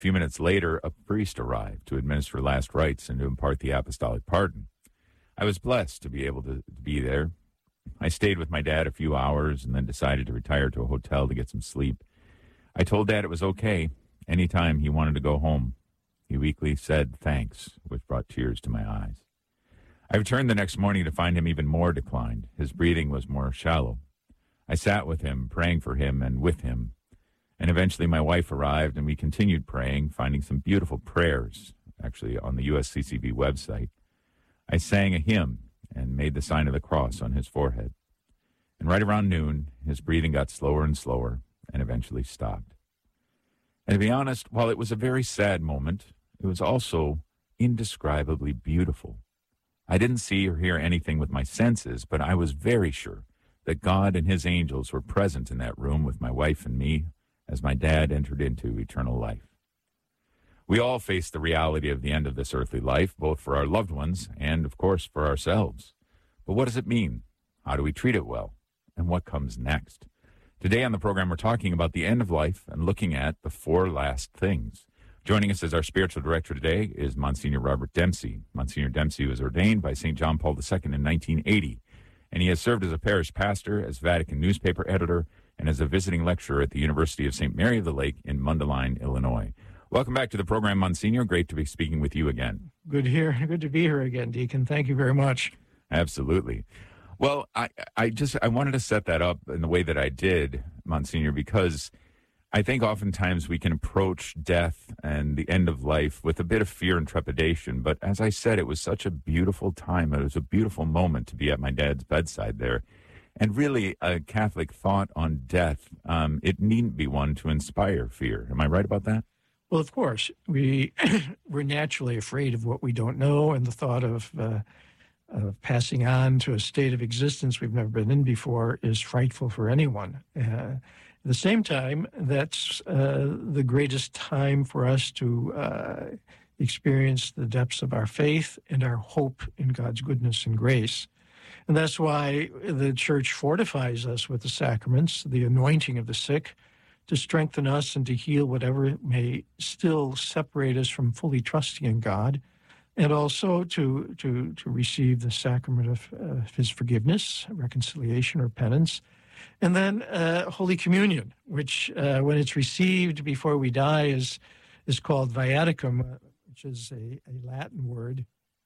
few minutes later, a priest arrived to administer last rites and to impart the apostolic pardon. I was blessed to be able to be there. I stayed with my dad a few hours and then decided to retire to a hotel to get some sleep. I told Dad it was okay anytime he wanted to go home. He weakly said thanks, which brought tears to my eyes. I returned the next morning to find him even more declined. His breathing was more shallow. I sat with him, praying for him and with him. And eventually my wife arrived and we continued praying, finding some beautiful prayers, actually on the USCCB website. I sang a hymn and made the sign of the cross on his forehead. And right around noon, his breathing got slower and slower and eventually stopped. And to be honest, while it was a very sad moment, it was also indescribably beautiful. I didn't see or hear anything with my senses, but I was very sure that God and his angels were present in that room with my wife and me as my dad entered into eternal life. We all face the reality of the end of this earthly life, both for our loved ones and, of course, for ourselves. But what does it mean? How do we treat it well? And what comes next? Today on the program, we're talking about the end of life and looking at the four last things. Joining us as our spiritual director today is Monsignor Robert Dempsey. Monsignor Dempsey was ordained by St. John Paul II in 1980, and he has served as a parish pastor, as Vatican newspaper editor, and as a visiting lecturer at the University of St. Mary of the Lake in Mundelein, Illinois. Welcome back to the program, Monsignor. Great to be speaking with you again. Good to be here again, Deacon. Thank you very much. Absolutely. Well, I wanted to set that up in the way that I did, Monsignor, because I think oftentimes we can approach death and the end of life with a bit of fear and trepidation. But as I said, it was such a beautiful time. It was a beautiful moment to be at my dad's bedside there. And really, a Catholic thought on death, it needn't be one to inspire fear. Am I right about that? Well, of course. We're naturally afraid of what we don't know, and the thought of passing on to a state of existence we've never been in before is frightful for anyone. At the same time, that's the greatest time for us to experience the depths of our faith and our hope in God's goodness and grace. And that's why the Church fortifies us with the sacraments, the anointing of the sick, to strengthen us and to heal whatever may still separate us from fully trusting in God, and also to receive the sacrament of his forgiveness, reconciliation, or penance. And then Holy Communion, which when it's received before we die is called viaticum, which is a Latin word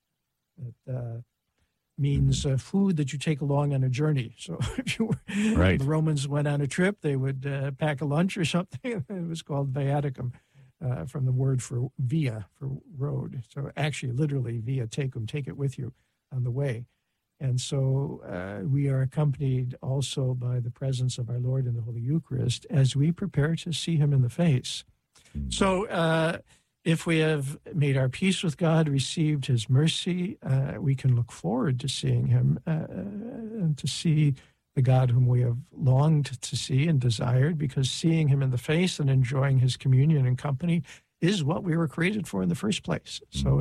that means food that you take along on a journey. So if you were, right. The Romans went on a trip, they would pack a lunch or something. It was called viaticum, from the word for via, for road. So actually, literally, via tecum, take it with you on the way. And so we are accompanied also by the presence of our Lord in the Holy Eucharist as we prepare to see him in the face. Mm-hmm. So if we have made our peace with God, received his mercy, we can look forward to seeing him and to see the God whom we have longed to see and desired, because seeing him in the face and enjoying his communion and company is what we were created for in the first place. So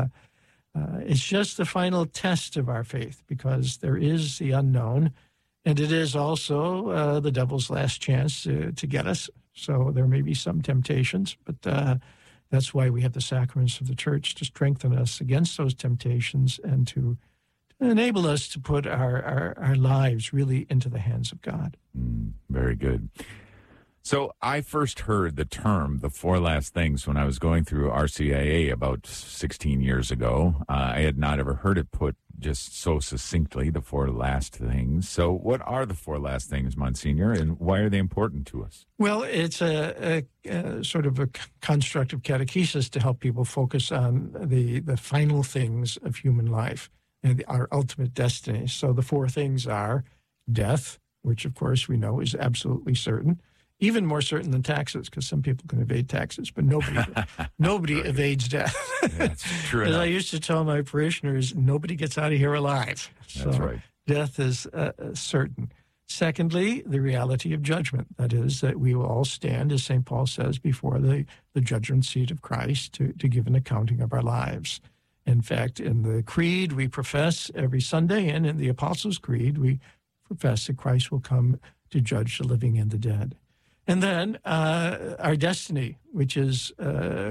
it's just the final test of our faith, because there is the unknown, and it is also the devil's last chance to get us. So there may be some temptations, but that's why we have the sacraments of the Church, to strengthen us against those temptations and to enable us to put our lives really into the hands of God. Very good. So I first heard the term, the four last things, when I was going through RCIA about 16 years ago. I had not ever heard it put just so succinctly, the four last things. So what are the four last things, Monsignor, and why are they important to us? Well, it's a sort of a construct of catechesis to help people focus on the final things of human life and our ultimate destiny. So the four things are death, which of course we know is absolutely certain, even more certain than taxes, because some people can evade taxes, but nobody evades death. That's true. As I used to tell my parishioners, nobody gets out of here alive. That's right. Death is certain. Secondly, the reality of judgment. That is, that we will all stand, as St. Paul says, before the judgment seat of Christ to give an accounting of our lives. In fact, in the Creed we profess every Sunday, and in the Apostles' Creed we profess that Christ will come to judge the living and the dead. And then our destiny, which is